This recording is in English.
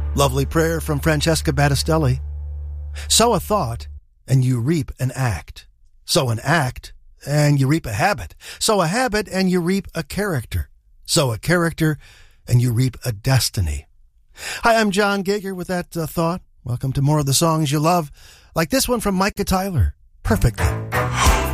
Lovely prayer from Francesca Battistelli. Sow a thought, and you reap an act. Sow an act, and you reap a habit. Sow a habit, and you reap a character. Sow a character, and you reap a destiny. Hi, I'm John Gager with that thought. Welcome to more of the songs you love, like this one from Micah Tyler, Perfectly.